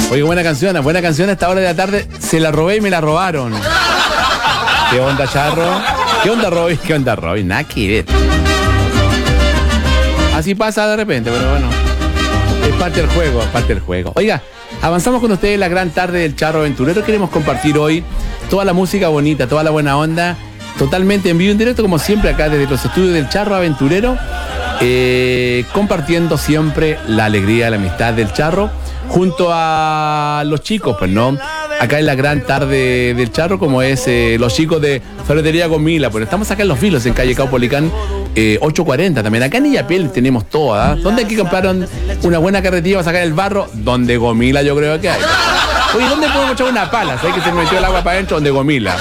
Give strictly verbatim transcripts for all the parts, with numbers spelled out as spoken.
Oye, buena canción, buena canción a esta hora de la tarde. Se la robé y me la robaron. ¿Qué onda, Charro? ¿Qué onda, Robin? ¿Qué onda, Robin? Nada que ver. Así pasa de repente, pero bueno. Es parte del juego, es parte del juego. Oiga, avanzamos con ustedes la gran tarde del Charro Aventurero. Queremos compartir hoy toda la música bonita, toda la buena onda, totalmente en vivo, en directo, como siempre, acá desde los estudios del Charro Aventurero, eh, compartiendo siempre la alegría, la amistad del Charro, junto a los chicos, pues, ¿no? Acá en la gran tarde del Charro, como es eh, los chicos de Ferretería Gomila. Pues estamos acá en Los Vilos, en calle Caupolicán eh, ochocientos cuarenta también. Acá en Illapel tenemos todo, ¿eh? ¿Dónde hay que comprar una buena carretilla para sacar el barro? Donde Gomila yo creo que hay. Oye, ¿dónde podemos echar una pala? ¿Sabes que se me metió el agua para adentro? Donde Gomila.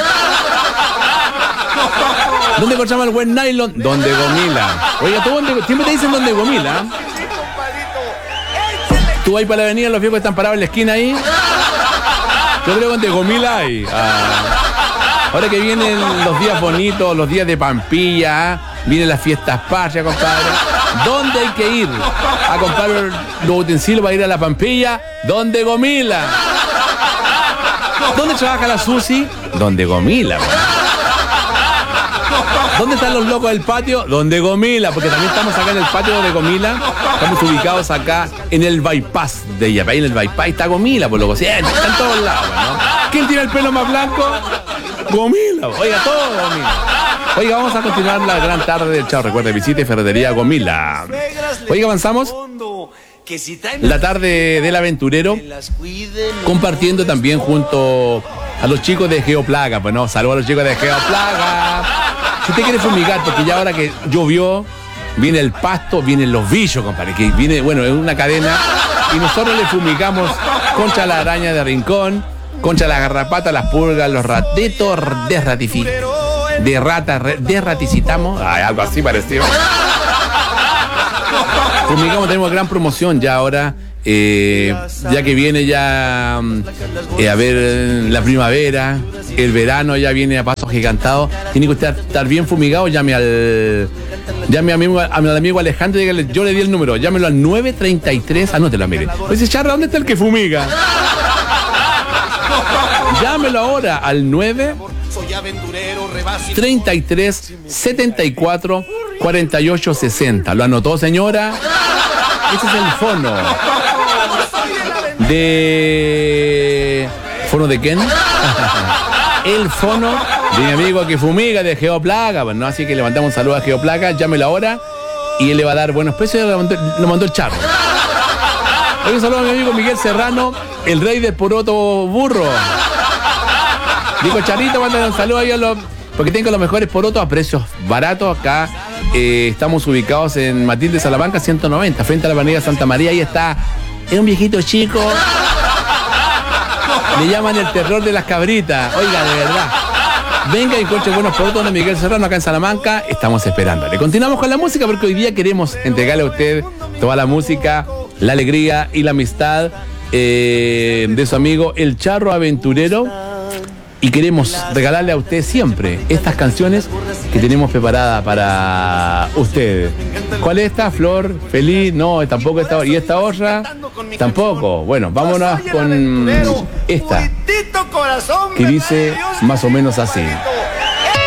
¿Dónde encontramos el buen nylon? Donde Gomila. Oiga, ¿tú dónde? Siempre te dicen donde Gomila. Tú vas para la avenida, los viejos están parados en la esquina ahí. Yo creo que donde Gomila hay. Ah. Ahora que vienen los días bonitos, los días de Pampilla, vienen las fiestas patrias, compadre. ¿Dónde hay que ir a comprar los utensilios para ir a la Pampilla? Donde Gomila. ¿Dónde trabaja la Susi? Donde Gomila. ¿Dónde están los locos del patio? Donde Gomila, porque también estamos acá en el patio de Gomila. Estamos ubicados acá en el bypass de ella. Ahí en el bypass está Gomila, por lo que sea, está en todos lados, ¿no? ¿Quién tiene el pelo más blanco? Gomila. Oiga, todo Gomila. Oiga, vamos a continuar la gran tarde del Chao. Recuerde, visite Ferretería Gomila. Oiga, avanzamos. La tarde del aventurero, compartiendo también junto a los chicos de Geoplaga. Pues no, saludos a los chicos de Geoplaga. Si usted quiere fumigar, porque ya ahora que llovió, viene el pasto, vienen los bichos, compadre, que viene, bueno, es una cadena, y nosotros le fumigamos contra la araña de rincón, contra la garrapata, las pulgas, los ratitos, desratifi, de rata, desraticitamos, ay, algo así parecido. Fumigamos, tenemos gran promoción ya ahora, eh, ya que viene ya eh, a ver la primavera, el verano ya viene a paso gigantado. Tiene que usted estar bien fumigado. Llame al llame a mi, a mi amigo Alejandro, dígale, yo le di el número, llámelo al nueve treinta y tres, anótelo, mire. Pues dice, Charra, ¿dónde está el que fumiga? Llámelo ahora al nueve treinta y tres, setenta y cuatro, cuarenta y ocho, sesenta. ¿Lo anotó, señora? Ese es el fono. De... ¿Fono de quién? El fono de mi amigo que fumiga, de Geoplaga. Bueno, así que le mandamos un saludo a Geoplaga. Llámelo ahora y él le va a dar buenos precios. Lo mandó, lo mandó el Charro. Un saludo a mi amigo Miguel Serrano, el rey del poroto burro. Digo, Charito, mándale un saludo ahí a los... Porque tengo los mejores porotos a precios baratos acá. Eh, estamos ubicados en Matilde Salamanca ciento noventa, frente a la avenida Santa María. Ahí está, es un viejito chico. Le llaman el terror de las cabritas. Oiga, de verdad. Venga y encuentre buenos porotos de Miguel Serrano acá en Salamanca. Estamos esperándole. Continuamos con la música porque hoy día queremos entregarle a usted toda la música, la alegría y la amistad eh, de su amigo El Charro Aventurero. Y queremos regalarle a usted siempre estas canciones que tenemos preparadas para usted. ¿Cuál es esta? Flor, feliz, no, tampoco esta. ¿Y esta otra? Tampoco. Bueno, vámonos con esta, que dice más o menos así.